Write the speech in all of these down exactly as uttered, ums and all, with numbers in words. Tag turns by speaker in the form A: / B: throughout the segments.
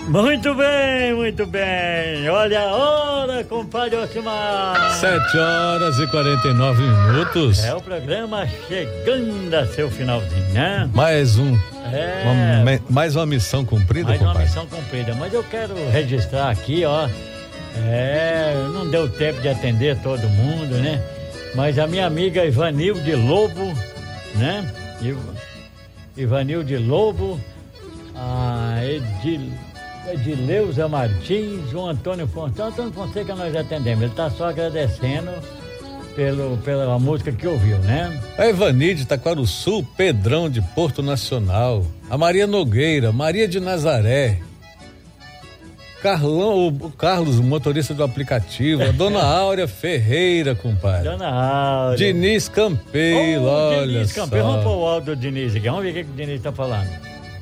A: Muito bem, muito bem. Olha a hora, compadre Osimar.
B: Sete horas e quarenta e nove minutos.
A: É o programa chegando a seu finalzinho, né?
B: Mais um.
A: É.
B: Uma, mais uma missão cumprida,
A: Mais
B: compadre.
A: uma missão cumprida. Mas eu quero registrar aqui, ó. É, não deu tempo de atender todo mundo, né? Mas a minha amiga Ivanilde Lobo, né? Iv... Ivanilde Lobo, a Edil... Edileuza Martins, o Antônio Fonseca. Antônio Fonseca nós atendemos, ele está só agradecendo pelo, pela música que ouviu, né?
B: A Ivanilde, Taquaruçu, Pedrão de Porto Nacional, a Maria Nogueira, Maria de Nazaré, Carlão, o Carlos, o motorista do aplicativo, a Dona Áurea Ferreira, compadre.
A: Dona Áurea.
B: Diniz Campeiro, oh, olha
A: Diniz
B: só.
A: Campeiro, vamos pôr o áudio do Diniz aqui, vamos ver o que, que o Diniz está falando.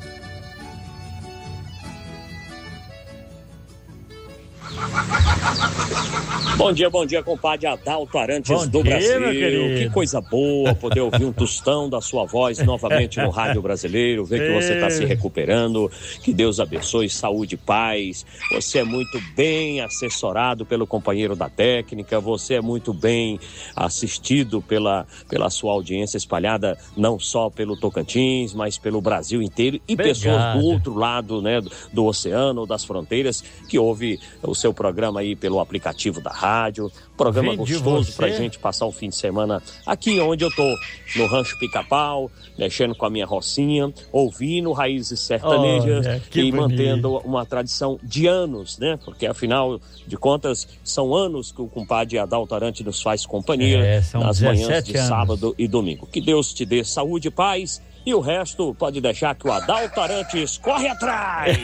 C: Bom dia, bom dia, compadre Adalto Arantes
A: bom
C: do
A: dia,
C: Brasil. Que coisa boa poder ouvir um tostão da sua voz novamente no Rádio Brasileiro, ver que você está se recuperando. Que Deus abençoe, saúde e paz. Você é muito bem assessorado pelo companheiro da técnica, você é muito bem assistido pela, pela sua audiência espalhada não só pelo Tocantins, mas pelo Brasil inteiro e
A: Obrigado.
C: Pessoas do outro lado, né, do, do oceano, das fronteiras, que ouve o seu programa aí pelo aplicativo da rádio, programa
A: Vim
C: gostoso pra gente passar o fim de semana aqui onde eu tô, no Rancho Pica-Pau, mexendo com a minha rocinha, ouvindo raízes sertanejas
A: Olha, que
C: e
A: bonito.
C: mantendo uma tradição de anos, né? Porque afinal de contas, são anos que o compadre Adalto Arantes nos faz companhia
A: É, são
C: nas manhãs de
A: anos.
C: sábado e domingo. Que Deus te dê saúde e paz. E o resto pode deixar que o Adalto Arantes corre atrás.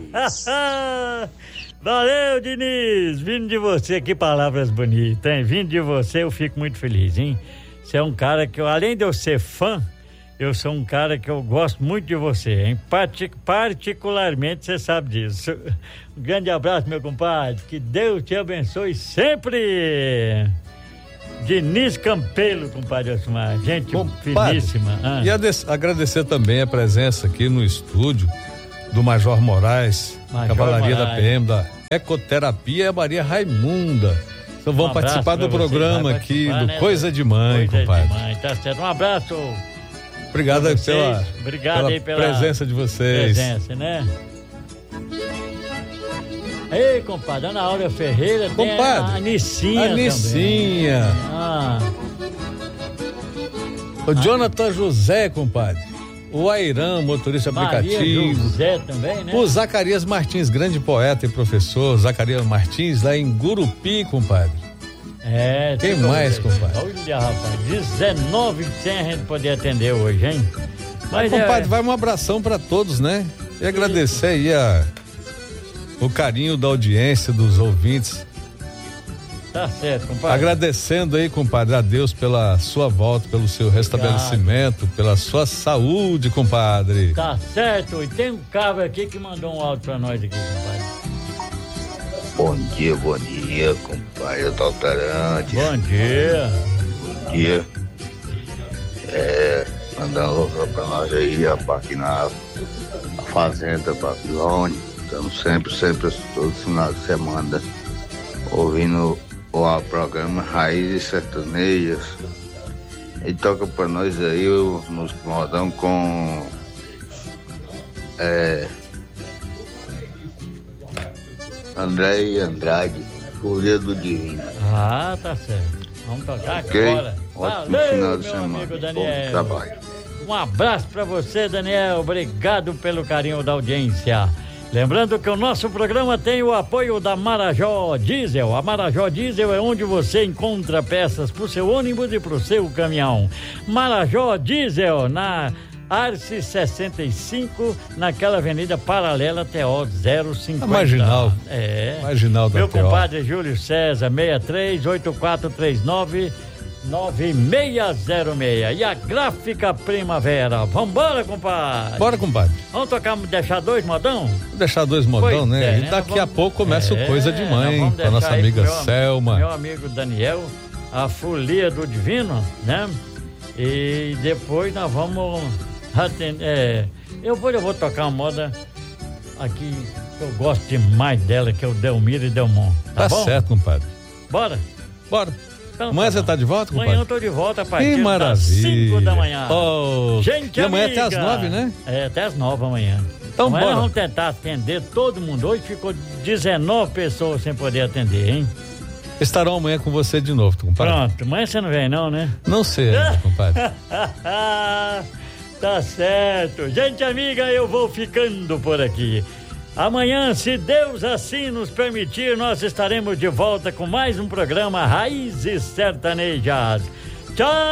A: Valeu, Diniz. Vindo de você, que palavras bonitas, hein? Vindo de você, eu fico muito feliz, hein? Você é um cara que, eu, além de eu ser fã, eu sou um cara que eu gosto muito de você, hein? Partic- particularmente, você sabe disso. Um grande abraço, meu compadre. Que Deus te abençoe sempre. Diniz Campelo, compadre Osmar. Gente
B: Compadre,
A: finíssima. Ah.
B: E ades- agradecer também a presença aqui no estúdio do Major Moraes,
A: Major
B: Cavalaria
A: Moraes.
B: da P M, da Ecoterapia, e a Maria Raimunda. Então vão
A: Um abraço
B: participar do
A: pra você,
B: programa
A: vai
B: aqui
A: participar,
B: do
A: né,
B: Coisa de Mãe,
A: Coisa
B: compadre.
A: de Mãe, tá certo. Um abraço.
B: Obrigado
A: pra
B: aí
A: vocês.
B: pela,
A: Obrigado
B: pela
A: aí pela
B: presença de vocês.
A: presença, né? Ei, compadre, Ana Áurea Ferreira, tem
B: Compadre,
A: a Nicinha
B: a
A: também.
B: Nicinha.
A: Ah,
B: O Jonathan José, compadre. O Airam, motorista
A: Maria
B: aplicativo.
A: José também, né?
B: O Zacarias Martins, grande poeta e professor. Zacarias Martins, lá em Gurupi, compadre.
A: É.
B: Quem
A: tem
B: mais,
A: coisa.
B: compadre?
A: Olha, rapaz, dezenove sem a gente poder atender hoje, hein? Mas
B: Compadre,
A: é,
B: vai um abração pra todos, né? E agradecer aí a, o carinho da audiência, dos ouvintes.
A: tá certo, compadre.
B: Agradecendo aí, compadre, a Deus pela sua volta, pelo seu restabelecimento, pela sua saúde, compadre.
A: Tá certo. E tem um cabra aqui que mandou um áudio pra nós aqui, compadre.
D: Bom dia, bom dia, compadre Adalto Arantes.
A: Bom dia.
D: Bom dia. É, mandando um pra nós aí, rapaz, aqui na, na Fazenda Babilônia. Estamos sempre, sempre, todo final de semana, ouvindo o programa Raízes Sertanejas. Ele toca pra nós aí, nos modão com. É. André e Andrade, Folia do Divino.
A: Ah, tá certo. Vamos tocar
D: Ok?
A: agora.
D: Ótimo
A: Valeu,
D: final de
A: meu
D: semana.
A: amigo
D: Bom
A: Daniel.
D: trabalho.
A: Um abraço pra você, Daniel. Obrigado pelo carinho da audiência. Lembrando que o nosso programa tem o apoio da Marajó Diesel. A Marajó Diesel é onde você encontra peças pro seu ônibus e pro seu caminhão. Marajó Diesel, na Arce sessenta e cinco, naquela avenida paralela T O zero cinquenta.
B: A Marginal.
A: É.
B: Marginal da
A: Meu
B: T O.
A: compadre Júlio César, seis três oito quatro três nove nove seis zero seis. E a Gráfica Primavera. Vambora, compadre.
B: Bora, compadre.
A: Vamos tocar, deixar dois modão?
B: Vou deixar dois modão,
A: Pois
B: né?
A: é,
B: e
A: né?
B: daqui
A: Nós
B: a
A: vamos-
B: pouco começa
A: É,
B: o Coisa de
A: nós
B: Mãe,
A: vamos
B: com a nossa
A: deixar aí
B: amiga
A: pro meu-
B: Selma.
A: Meu amigo Daniel, a Folia do Divino, né? E depois nós vamos atender. É, eu, vou, eu vou tocar uma moda aqui, eu gosto demais dela, que é o Delmiro e Delmon. Tá,
B: Tá
A: bom?
B: certo, compadre.
A: Bora?
B: Bora.
A: Então,
B: Amanhã
A: tá
B: você tá de volta, compadre?
A: Amanhã eu tô de volta a partir
B: Que maravilha.
A: das cinco da manhã.
B: Oh,
A: Gente,
B: e amanhã
A: amiga.
B: até às nove, né?
A: É, até às nove amanhã.
B: Então
A: amanhã
B: bora.
A: nós vamos tentar atender todo mundo. Hoje ficou dezenove pessoas sem poder atender, hein?
B: Estarão amanhã com você de novo, compadre.
A: Pronto, amanhã você não vem não, né?
B: Não sei, compadre.
A: Tá certo. Gente amiga, eu vou ficando por aqui. Amanhã, se Deus assim nos permitir, nós estaremos de volta com mais um programa Raízes Sertanejas. Tchau!